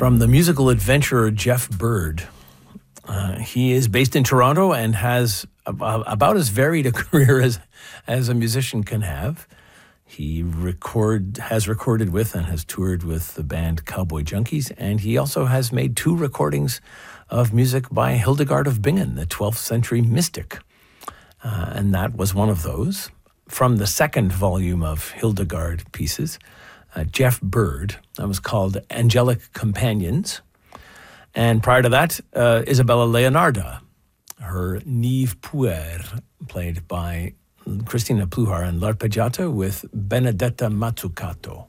from the musical adventurer Jeff Bird. He is based in Toronto and has about as varied a career as a musician can have. He has recorded with and has toured with the band Cowboy Junkies, and he also has made 2 recordings of music by Hildegard of Bingen, the 12th century mystic. And that was one of those. From the second volume of Hildegard pieces, Jeff Bird, that was called Angelic Companions. And prior to that, Isabella Leonarda, her Nive Puer, played by Christina Pluhar and l'arpeggiata with Benedetta Mazzucato.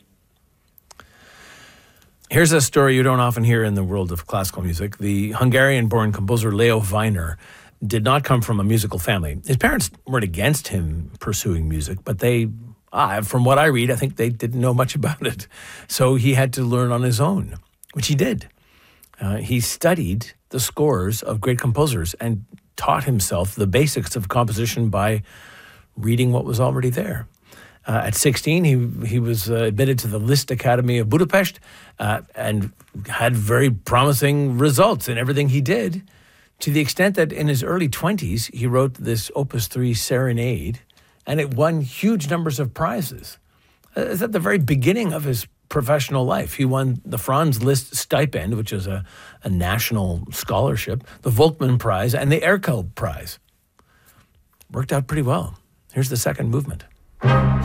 Here's a story you don't often hear in the world of classical music. The Hungarian-born composer Leo Weiner did not come from a musical family. His parents weren't against him pursuing music, but from what I read, I think they didn't know much about it. So he had to learn on his own, which he did. He studied the scores of great composers and taught himself the basics of composition by reading what was already there. At 16, he was admitted to the Liszt Academy of Budapest and had very promising results in everything he did, to the extent that in his early 20s, he wrote this Opus 3 Serenade, and it won huge numbers of prizes. It's at the very beginning of his professional life. He won the Franz Liszt Stipend, which is a national scholarship, the Volkmann Prize, and the Erkel Prize. Worked out pretty well. Here's the second movement.